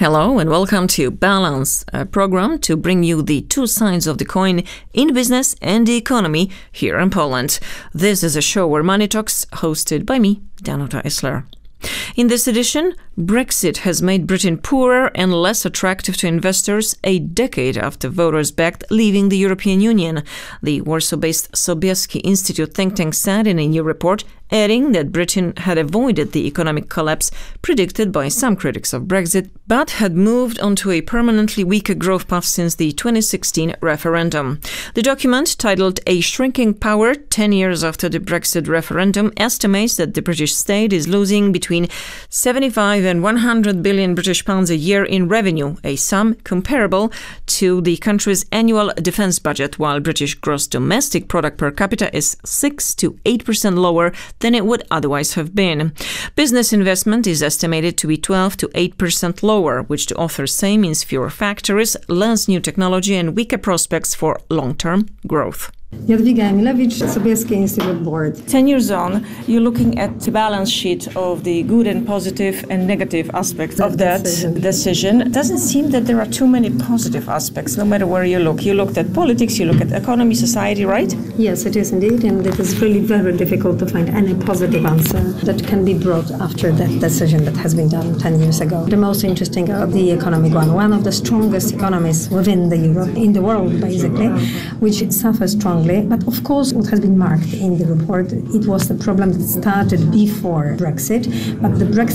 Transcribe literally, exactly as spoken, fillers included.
Hello and welcome to Balance, a program to bring you the two sides of the coin in business and the economy here in Poland. This is a show where money talks, hosted by me, Danuta Isler. In this edition, Brexit has made Britain poorer and less attractive to investors a decade after voters backed leaving the European Union, the Warsaw-based Sobieski Institute think tank said in a new report, adding that Britain had avoided the economic collapse predicted by some critics of Brexit, but had moved onto a permanently weaker growth path since the twenty sixteen referendum. The document, titled A Shrinking Power, ten years after the Brexit referendum, estimates that the British state is losing between seventy-five and one hundred billion British pounds a year in revenue, a sum comparable to the country's annual defense budget, while British gross domestic product per capita is six to eight percent lower than it would otherwise have been. Business investment is estimated to be twelve to eight percent lower, which to authors say means fewer factories, less new technology and weaker prospects for long-term growth. Jadwiga Emilewicz, Sobieski Institute Board. Ten years on, you're looking at the balance sheet of the good and positive and negative aspects that of that decision. decision. It doesn't seem that there are too many positive aspects, no matter where you look. You looked at politics, you look at economy, society, right? Yes, it is indeed, and it is really very difficult to find any positive answer that can be brought after that decision that has been done ten years ago. The most interesting are the economic one, one of the strongest economies within the Europe, in the world basically, which suffers strongly. But of course, what has been marked in the report, it was the problem that started before Brexit, but the Brexit